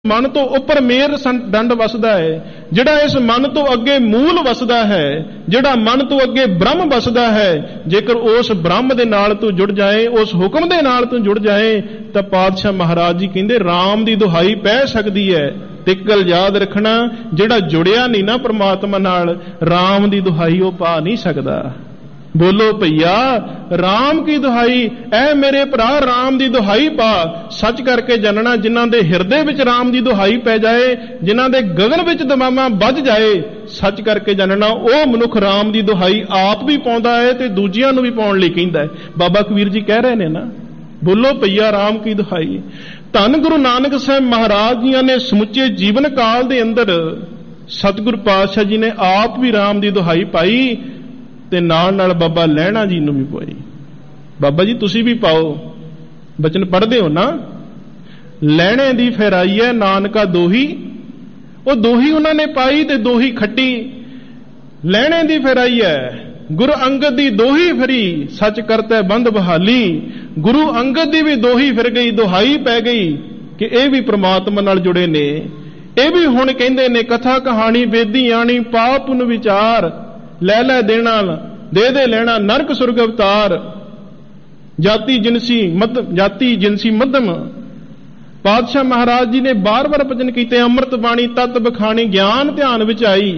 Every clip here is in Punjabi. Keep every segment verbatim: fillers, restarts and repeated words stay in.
ਮਨ ਤੋਂ ਉੱਪਰ ਮੇਰ ਦੰਡ ਵਸਦਾ ਹੈ, ਜਿਹੜਾ ਇਸ ਮਨ ਤੋਂ ਅੱਗੇ ਮੂਲ ਵਸਦਾ ਹੈ, ਜਿਹੜਾ ਮਨ ਤੋਂ ਅੱਗੇ ਬ੍ਰਹਮ ਵਸਦਾ ਹੈ, ਜੇਕਰ ਉਸ ਬ੍ਰਹਮ ਦੇ ਨਾਲ ਤੂੰ ਜੁੜ ਜਾਏ, ਉਸ ਹੁਕਮ ਦੇ ਨਾਲ ਤੂੰ ਜੁੜ ਜਾਏ, ਤਾਂ ਪਾਤਸ਼ਾਹ ਮਹਾਰਾਜ ਜੀ ਕਹਿੰਦੇ ਰਾਮ ਦੀ ਦੁਹਾਈ ਪੈ ਸਕਦੀ ਹੈ। ਤੇ ਇੱਕ ਗੱਲ ਯਾਦ ਰੱਖਣਾ, ਜਿਹੜਾ ਜੁੜਿਆ ਨਹੀਂ ਨਾ ਪ੍ਰਮਾਤਮਾ ਨਾਲ, ਰਾਮ ਦੀ ਦੁਹਾਈ ਉਹ ਪਾ ਨਹੀਂ ਸਕਦਾ। ਬੋਲੋ ਭਈਆ ਰਾਮ ਕੀ ਦੁਹਾਈ, ਐ ਮੇਰੇ ਭਰਾ ਰਾਮ ਦੀ ਦੁਹਾਈ ਪਾ। ਸੱਚ ਕਰਕੇ ਜਾਣਨਾ, ਜਿਨ੍ਹਾਂ ਦੇ ਹਿਰਦੇ ਵਿੱਚ ਰਾਮ ਦੀ ਦੁਹਾਈ ਪੈ ਜਾਏ, ਜਿਨ੍ਹਾਂ ਦੇ ਗਗਨ ਵਿੱਚ ਦਮਾਮਾ ਵੱਜ ਜਾਏ, ਸੱਚ ਕਰਕੇ ਜਾਣਨਾ ਉਹ ਮਨੁੱਖ ਰਾਮ ਦੀ ਦੁਹਾਈ ਆਪ ਵੀ ਪਾਉਂਦਾ ਹੈ ਤੇ ਦੂਜਿਆਂ ਨੂੰ ਵੀ ਪਾਉਣ ਲਈ ਕਹਿੰਦਾ ਹੈ। ਬਾਬਾ ਕਬੀਰ ਜੀ ਕਹਿ ਰਹੇ ਨੇ ਨਾ, ਬੋਲੋ ਭਈਆ ਰਾਮ ਕੀ ਦੁਹਾਈ। ਧੰਨ ਗੁਰੂ ਨਾਨਕ ਸਾਹਿਬ ਮਹਾਰਾਜ ਜੀਆਂ ਨੇ ਸਮੁੱਚੇ ਜੀਵਨ ਕਾਲ ਦੇ ਅੰਦਰ ਸਤਿਗੁਰ ਪਾਤਸ਼ਾਹ ਜੀ ਨੇ ਆਪ ਵੀ ਰਾਮ ਦੀ ਦੁਹਾਈ ਪਾਈ ਤੇ ਨਾਲ ਨਾਲ ਬਾਬਾ ਲਹਿਣਾ ਜੀ ਨੂੰ ਵੀ ਪਾਈ। ਬਾਬਾ ਜੀ ਤੁਸੀਂ ਵੀ ਪਾਓ, ਬਚਨ ਪੜ੍ਹਦੇ ਹੋ ਨਾ। ਲਹਿਣੇ ਦੀ ਫੇਰਾਈ ਹੈ ਨਾਨਕਾ ਦੋਹੀ, ਉਹ ਦੋਹੀ ਉਹਨਾਂ ਨੇ ਪਾਈ ਤੇ ਦੋਹੀ ਖੱਟੀ। ਲਹਿਣੇ ਦੀ ਫੇਰਾਈ ਹੈ ਗੁਰੂ ਅੰਗਦ ਦੀ ਦੋਹੀ ਫਿਰੀ, ਸੱਚ ਕਰਤੈ ਬੰਦ ਬਹਾਲੀ। ਗੁਰੂ ਅੰਗਦ ਦੀ ਵੀ ਦੋਹੀ ਫਿਰ ਗਈ, ਦੁਹਾਈ ਪੈ ਗਈ ਕਿ ਇਹ ਵੀ ਪ੍ਰਮਾਤਮਾ ਨਾਲ ਜੁੜੇ ਨੇ। ਇਹ ਵੀ ਹੁਣ ਕਹਿੰਦੇ ਨੇ ਕਥਾ ਕਹਾਣੀ ਵੇਦੀ ਆਣੀ, ਪਾਪ ਪੁੰਨ ਵਿਚਾਰ, ਲੈ ਲੈ ਦੇਣਾ ਦੇ ਦੇ ਲੈਣਾ, ਨਰਕ ਸੁਰਗ ਅਵਤਾਰ। ਜਾਤੀ ਜਿਨਸੀ ਮਧ ਜਾਤੀ ਜਿਨਸੀ ਮੱਧਮ। ਪਾਤਸ਼ਾਹ ਮਹਾਰਾਜ ਜੀ ਨੇ ਬਾਰ-ਬਾਰ ਭਜਨ ਕੀਤੇ, ਅੰਮ੍ਰਿਤ ਬਾਣੀ ਤਤ ਬਖਾਣੀ, ਗਿਆਨ ਧਿਆਨ ਵਿੱਚ ਆਈ।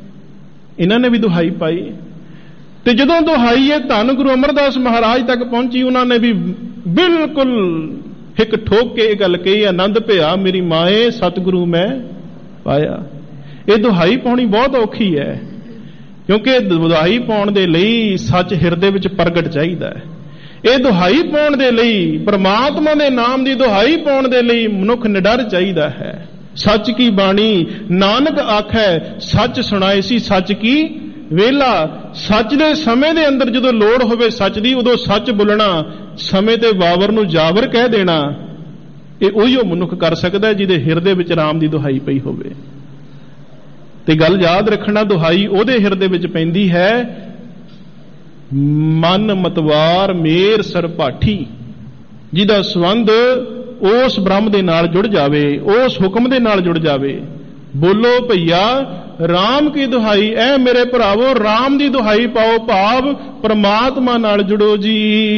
ਇਹਨਾਂ ਨੇ ਵੀ ਦੁਹਾਈ ਪਾਈ। ਤੇ ਜਦੋਂ ਦੁਹਾਈ ਹੈ ਧੰਨ ਗੁਰੂ ਅਮਰਦਾਸ ਮਹਾਰਾਜ ਤੱਕ ਪਹੁੰਚੀ, ਉਹਨਾਂ ਨੇ ਵੀ ਬਿਲਕੁਲ ਹਿੱਕ ਠੋਕ ਕੇ ਇਹ ਗੱਲ ਕਹੀ, ਆਨੰਦ ਭਿਆ ਮੇਰੀ ਮਾਏ ਸਤਿਗੁਰੂ ਮੈਂ ਪਾਇਆ। ਇਹ ਦੁਹਾਈ ਪਾਉਣੀ ਬਹੁਤ ਔਖੀ ਹੈ, ਕਿਉਂਕਿ ਦੁਹਾਈ ਪਾਉਣ ਦੇ ਲਈ ਸੱਚ ਹਿਰਦੇ ਵਿੱਚ ਪ੍ਰਗਟ ਚਾਹੀਦਾ ਹੈ। ਇਹ ਦੁਹਾਈ ਪਾਉਣ ਦੇ ਲਈ, ਪ੍ਰਮਾਤਮਾ ਦੇ ਨਾਮ ਦੀ ਦੁਹਾਈ ਪਾਉਣ ਦੇ ਲਈ ਮਨੁੱਖ ਨਿਡਰ ਚਾਹੀਦਾ ਹੈ। ਸੱਚ ਕੀ ਬਾਣੀ ਨਾਨਕ ਆਖੈ, ਸੱਚ ਸੁਣਾਏ ਸੀ ਸੱਚ ਕੀ ਵੇਲਾ। ਸੱਚ ਦੇ ਸਮੇਂ ਦੇ ਅੰਦਰ ਜਦੋਂ ਲੋੜ ਹੋਵੇ ਸੱਚ ਦੀ, ਉਦੋਂ ਸੱਚ ਬੋਲਣਾ, ਸਮੇਂ ਤੇ ਵਾਵਰ ਨੂੰ ਜਾਵਰ ਕਹਿ ਦੇਣਾ। ਇਹ ਉਹੀ ਉਹ ਮਨੁੱਖ ਕਰ ਸਕਦਾ ਜਿਹਦੇ ਹਿਰਦੇ ਵਿੱਚ ਰਾਮ ਦੀ ਦੁਹਾਈ ਪਈ ਹੋਵੇ। ਤੇ ਗੱਲ ਯਾਦ ਰੱਖਣਾ, ਦੁਹਾਈ ਉਹਦੇ ਹਿਰਦੇ ਵਿੱਚ ਪੈਂਦੀ ਹੈ ਮਨ ਮਤਵਾਰ ਮੇਰ ਸਰਪਾਠੀ, ਜਿਹਦਾ ਸੰਬੰਧ ਉਸ ਬ੍ਰਹਮ ਦੇ ਨਾਲ ਜੁੜ ਜਾਵੇ, ਉਸ ਹੁਕਮ ਦੇ ਨਾਲ ਜੁੜ ਜਾਵੇ। ਬੋਲੋ ਭਈਆ ਰਾਮ ਕੀ ਦੁਹਾਈ, ਐ ਮੇਰੇ ਭਰਾਵੋ ਰਾਮ ਦੀ ਦੁਹਾਈ ਪਾਓ, ਭਾਵ ਪ੍ਰਮਾਤਮਾ ਨਾਲ ਜੁੜੋ ਜੀ।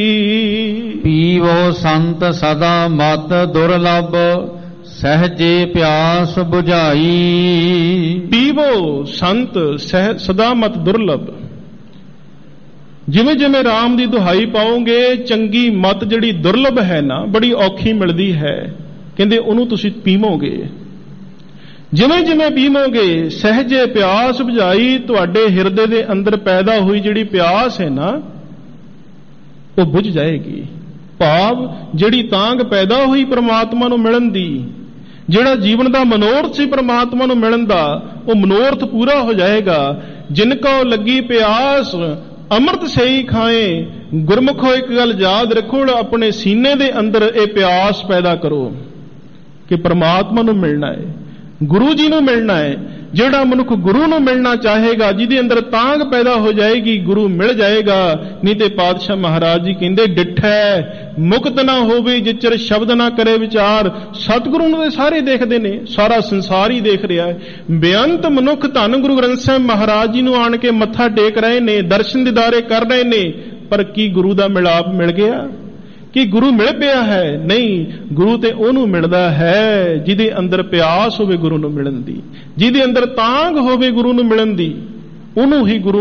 ਪੀਵੋ ਸੰਤ ਸਦਾ ਮਤ ਦੁਰਲਭ, ਸਹਜੇ ਪਿਆਸ ਬੁਝਾਈ। ਪੀਵੋ ਸੰਤ ਸਹਿ ਸਦਾ ਮਤ ਦੁਰਲਭ। ਜਿਵੇਂ ਜਿਵੇਂ ਰਾਮ ਦੀ ਦੁਹਾਈ ਪਾਓਗੇ, ਚੰਗੀ ਮਤ ਜਿਹੜੀ ਦੁਰਲਭ ਹੈ ਨਾ, ਬੜੀ ਔਖੀ ਮਿਲਦੀ ਹੈ, ਕਹਿੰਦੇ ਉਹਨੂੰ ਤੁਸੀਂ ਪੀਵੋਗੇ। ਜਿਵੇਂ ਜਿਵੇਂ ਪੀਵੋਗੇ, ਸਹਜੇ ਪਿਆਸ ਬੁਝਾਈ, ਤੁਹਾਡੇ ਹਿਰਦੇ ਦੇ ਅੰਦਰ ਪੈਦਾ ਹੋਈ ਜਿਹੜੀ ਪਿਆਸ ਹੈ ਨਾ, ਉਹ ਬੁਝ ਜਾਏਗੀ। ਭਾਵ ਜਿਹੜੀ ਤਾਂਘ ਪੈਦਾ ਹੋਈ ਪ੍ਰਮਾਤਮਾ ਨੂੰ ਮਿਲਣ ਦੀ, ਜਿਹੜਾ ਜੀਵਨ ਦਾ ਮਨੋਰਥ ਸੀ ਪ੍ਰਮਾਤਮਾ ਨੂੰ ਮਿਲਣ ਦਾ, ਉਹ ਮਨੋਰਥ ਪੂਰਾ ਹੋ ਜਾਏਗਾ। ਜਿਨ ਕੋ ਲੱਗੀ ਪਿਆਸ ਅੰਮ੍ਰਿਤ ਸਈ ਖਾਏ। ਗੁਰਮੁਖੋ ਇੱਕ ਗੱਲ ਯਾਦ ਰੱਖੋ, ਆਪਣੇ ਸੀਨੇ ਦੇ ਅੰਦਰ ਇਹ ਪਿਆਸ ਪੈਦਾ ਕਰੋ ਕਿ ਪ੍ਰਮਾਤਮਾ ਨੂੰ ਮਿਲਣਾ ਹੈ, ਗੁਰੂ ਜੀ ਨੂੰ ਮਿਲਣਾ ਹੈ। ਜਿਹੜਾ ਮਨੁੱਖ ਗੁਰੂ ਨੂੰ ਮਿਲਣਾ ਚਾਹੇਗਾ, ਜਿਹਦੇ ਅੰਦਰ ਤਾਂਘ ਪੈਦਾ ਹੋ ਜਾਏਗੀ, ਗੁਰੂ ਮਿਲ ਜਾਏਗਾ। ਨਹੀਂ ਤੇ ਪਾਤਸ਼ਾਹ ਮਹਾਰਾਜ ਜੀ ਕਹਿੰਦੇ ਡਿਠੈ ਮੁਕਤ ਨਾ ਹੋਵੇ ਜਿਚਰ ਸ਼ਬਦ ਨਾ ਕਰੇ ਵਿਚਾਰ। ਸਤਿਗੁਰੂ ਨੂੰ ਤੇ ਸਾਰੇ ਦੇਖਦੇ ਨੇ, ਸਾਰਾ ਸੰਸਾਰ ਹੀ ਦੇਖ ਰਿਹਾ ਹੈ। ਬੇਅੰਤ ਮਨੁੱਖ ਧੰਨ ਗੁਰੂ ਗ੍ਰੰਥ ਸਾਹਿਬ ਮਹਾਰਾਜ ਜੀ ਨੂੰ ਆਣ ਕੇ ਮੱਥਾ ਟੇਕ ਰਹੇ ਨੇ, ਦਰਸ਼ਨ ਦੀਦਾਰੇ ਕਰ ਰਹੇ ਨੇ, ਪਰ ਕੀ ਗੁਰੂ ਦਾ ਮਿਲਾਪ ਮਿਲ ਗਿਆ? ਕਿ ਗੁਰੂ ਮਿਲ ਪਿਆ ਹੈ? ਨਹੀਂ, ਗੁਰੂ ਤੇ ਉਹਨੂੰ ਮਿਲਦਾ ਹੈ ਜਿਹਦੇ ਅੰਦਰ ਪਿਆਸ ਹੋਵੇ ਗੁਰੂ ਨੂੰ ਮਿਲਣ ਦੀ, ਜਿਹਦੇ ਅੰਦਰ ਤਾਂਘ ਹੋਵੇ ਗੁਰੂ ਨੂੰ ਮਿਲਣ ਦੀ, ਉਹਨੂੰ ਹੀ ਗੁਰੂ